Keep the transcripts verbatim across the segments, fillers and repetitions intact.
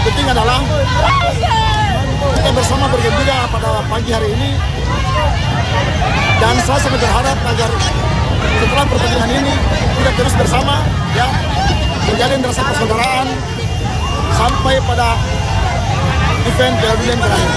terpenting adalah kita bersama bergembira pada pagi hari ini, dan saya sangat berharap agar setelah pertandingan ini kita terus bersama, ya, menjalin rasa persaudaraan sampai pada event Piala Dunia yang terakhir.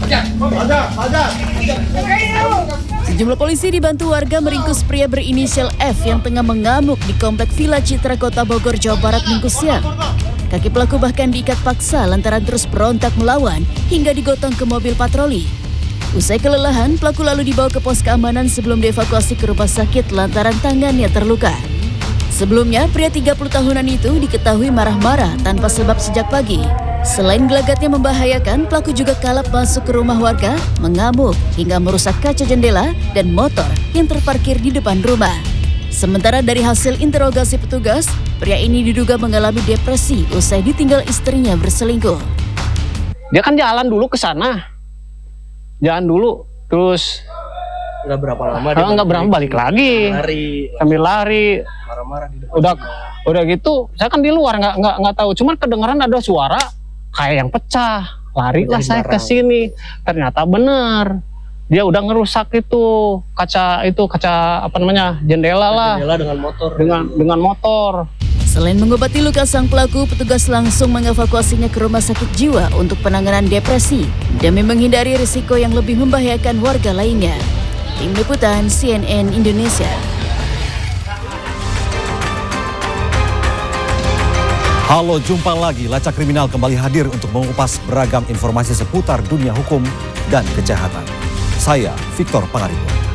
Sejumlah polisi dibantu warga meringkus pria berinisial F yang tengah mengamuk di komplek Villa Citra Kota Bogor, Jawa Barat Minggu siang. Kaki pelaku bahkan diikat paksa lantaran terus berontak melawan hingga digotong ke mobil patroli. Usai kelelahan, pelaku lalu dibawa ke pos keamanan sebelum dievakuasi ke rumah sakit lantaran tangannya terluka. Sebelumnya, pria tiga puluh tahunan itu diketahui marah-marah tanpa sebab sejak pagi. Selain gelagatnya membahayakan, pelaku juga kalap masuk ke rumah warga, mengamuk hingga merusak kaca jendela dan motor yang terparkir di depan rumah. Sementara dari hasil interogasi petugas, pria ini diduga mengalami depresi usai ditinggal istrinya berselingkuh. Dia kan jalan dulu ke sana, jalan dulu, terus nggak berapa lama dia nggak berapa balik lagi, lari, sambil lari, marah-marah di depan. Udah, udah gitu, saya kan di luar nggak nggak nggak tahu, cuman kedengaran ada suara kayak yang pecah, larilah saya ke sini, ternyata bener. Dia udah ngerusak itu kaca itu kaca apa namanya jendela lah. Jendela dengan motor. Dengan dengan motor. Selain mengobati luka sang pelaku, petugas langsung mengevakuasinya ke rumah sakit jiwa untuk penanganan depresi demi menghindari risiko yang lebih membahayakan warga lainnya. Tim Liputan C N N Indonesia. Halo, jumpa lagi. Lacak Kriminal kembali hadir untuk mengupas beragam informasi seputar dunia hukum dan kejahatan. Saya Victor Pangaribuan.